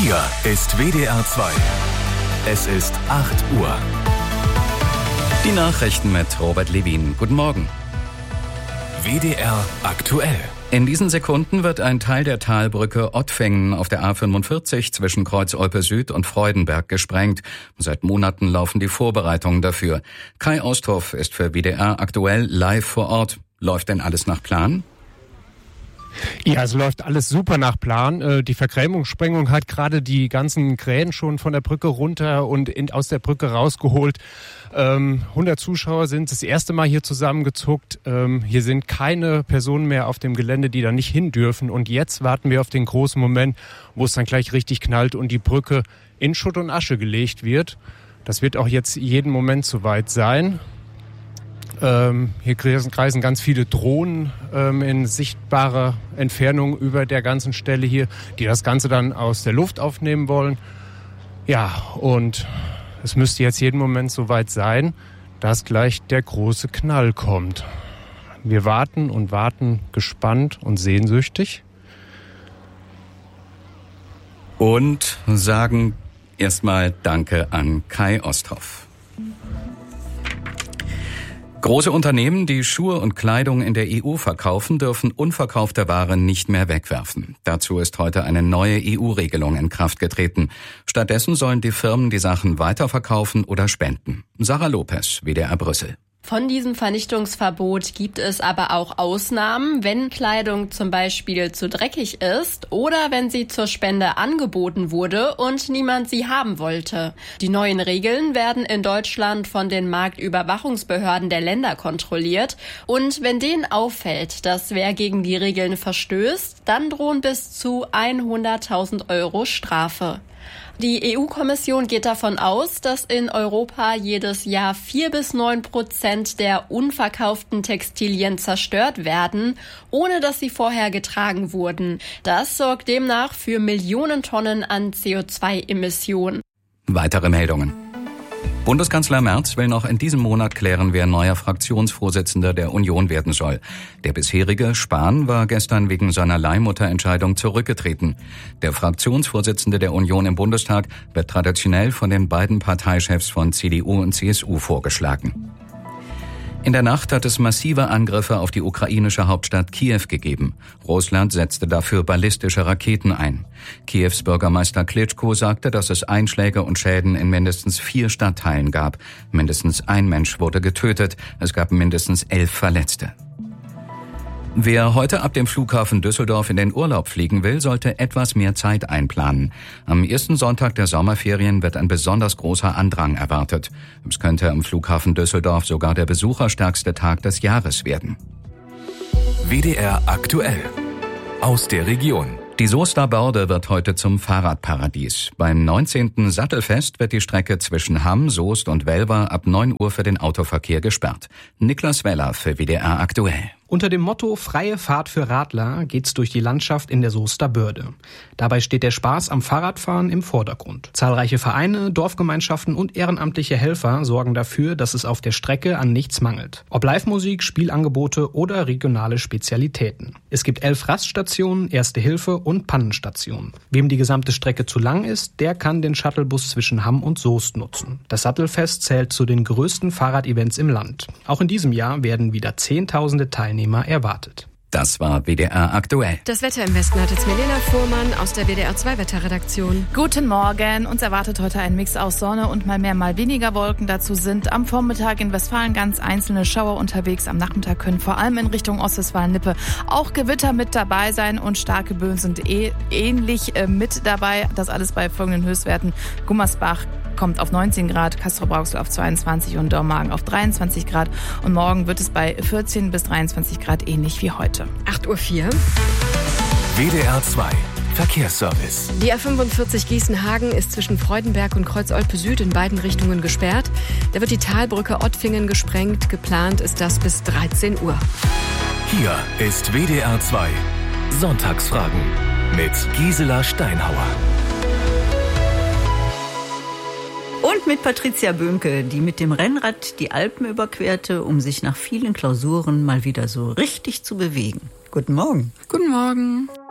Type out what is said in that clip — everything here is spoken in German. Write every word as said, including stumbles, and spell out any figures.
Hier ist W D R zwei. Es ist acht Uhr. Die Nachrichten mit Robert Levin. Guten Morgen. W D R aktuell. In diesen Sekunden wird ein Teil der Talbrücke Ottfingen auf der A fünfundvierzig zwischen Kreuz-Olpe Süd und Freudenberg gesprengt. Seit Monaten laufen die Vorbereitungen dafür. Kai Osthoff ist für W D R aktuell live vor Ort. Läuft denn alles nach Plan? Ja, es läuft alles super nach Plan. Die Vergrämungssprengung hat gerade die ganzen Krähen schon von der Brücke runter und in, aus der Brücke rausgeholt. Ähm, hundert Zuschauer sind das erste Mal hier zusammengezuckt. Ähm, hier sind keine Personen mehr auf dem Gelände, die da nicht hin dürfen. Und jetzt warten wir auf den großen Moment, wo es dann gleich richtig knallt und die Brücke in Schutt und Asche gelegt wird. Das wird auch jetzt jeden Moment soweit sein. Ähm, hier kreisen, kreisen ganz viele Drohnen ähm, in sichtbarer Entfernung über der ganzen Stelle hier, die das Ganze dann aus der Luft aufnehmen wollen. Ja, und es müsste jetzt jeden Moment soweit sein, dass gleich der große Knall kommt. Wir warten und warten gespannt und sehnsüchtig. Und sagen erstmal Danke an Kai Osthoff. Große Unternehmen, die Schuhe und Kleidung in der E U verkaufen, dürfen unverkaufte Ware nicht mehr wegwerfen. Dazu ist heute eine neue E U-Regelung in Kraft getreten. Stattdessen sollen die Firmen die Sachen weiterverkaufen oder spenden. Sarah Lopez, W D R Brüssel. Von diesem Vernichtungsverbot gibt es aber auch Ausnahmen, wenn Kleidung zum Beispiel zu dreckig ist oder wenn sie zur Spende angeboten wurde und niemand sie haben wollte. Die neuen Regeln werden in Deutschland von den Marktüberwachungsbehörden der Länder kontrolliert. Und wenn denen auffällt, dass wer gegen die Regeln verstößt, dann drohen bis zu hunderttausend Euro Strafe. Die E U-Kommission geht davon aus, dass in Europa jedes Jahr vier bis neun Prozent der unverkauften Textilien zerstört werden, ohne dass sie vorher getragen wurden. Das sorgt demnach für Millionen Tonnen an C O zwei Emissionen. Weitere Meldungen. Bundeskanzler Merz will noch in diesem Monat klären, wer neuer Fraktionsvorsitzender der Union werden soll. Der bisherige Spahn war gestern wegen seiner Leihmutterentscheidung zurückgetreten. Der Fraktionsvorsitzende der Union im Bundestag wird traditionell von den beiden Parteichefs von C D U und C S U vorgeschlagen. In der Nacht hat es massive Angriffe auf die ukrainische Hauptstadt Kiew gegeben. Russland setzte dafür ballistische Raketen ein. Kiews Bürgermeister Klitschko sagte, dass es Einschläge und Schäden in mindestens vier Stadtteilen gab. Mindestens ein Mensch wurde getötet. Es gab mindestens elf Verletzte. Wer heute ab dem Flughafen Düsseldorf in den Urlaub fliegen will, sollte etwas mehr Zeit einplanen. Am ersten Sonntag der Sommerferien wird ein besonders großer Andrang erwartet. Es könnte am Flughafen Düsseldorf sogar der besucherstärkste Tag des Jahres werden. W D R aktuell. Aus der Region. Die Soester Börde wird heute zum Fahrradparadies. Beim neunzehnten Sattelfest wird die Strecke zwischen Hamm, Soest und Welver ab neun Uhr für den Autoverkehr gesperrt. Niklas Weller für W D R aktuell. Unter dem Motto Freie Fahrt für Radler geht's durch die Landschaft in der Soester Börde. Dabei steht der Spaß am Fahrradfahren im Vordergrund. Zahlreiche Vereine, Dorfgemeinschaften und ehrenamtliche Helfer sorgen dafür, dass es auf der Strecke an nichts mangelt. Ob Live-Musik, Spielangebote oder regionale Spezialitäten. Es gibt elf Raststationen, Erste Hilfe und Pannenstationen. Wem die gesamte Strecke zu lang ist, der kann den Shuttlebus zwischen Hamm und Soest nutzen. Das Sattelfest zählt zu den größten Fahrradevents im Land. Auch in diesem Jahr werden wieder Zehntausende Teilnehmer erwartet. Das war W D R aktuell. Das Wetter im Westen hat jetzt Milena Fuhrmann aus der W D R zwei Wetterredaktion. Guten Morgen. Uns erwartet heute ein Mix aus Sonne und mal mehr, mal weniger Wolken. Dazu sind am Vormittag in Westfalen ganz einzelne Schauer unterwegs. Am Nachmittag können vor allem in Richtung Ostwestfalen-Lippe auch Gewitter mit dabei sein und starke Böen sind eh ähnlich äh, mit dabei. Das alles bei folgenden Höchstwerten. Gummersbach kommt auf neunzehn Grad, Castrop-Rauxel auf zweiundzwanzig und Dormagen auf dreiundzwanzig Grad. Und morgen wird es bei vierzehn bis dreiundzwanzig Grad ähnlich wie heute. acht Uhr vier. W D R zwei. Verkehrsservice. Die A fünfundvierzig Gießen-Hagen ist zwischen Freudenberg und Kreuz-Olpe Süd in beiden Richtungen gesperrt. Da wird die Talbrücke Ottfingen gesprengt. Geplant ist das bis dreizehn Uhr. Hier ist W D R zwei. Sonntagsfragen mit Gisela Steinhauer. Und mit Patricia Böhnke, die mit dem Rennrad die Alpen überquerte, um sich nach vielen Klausuren mal wieder so richtig zu bewegen. Guten Morgen. Guten Morgen.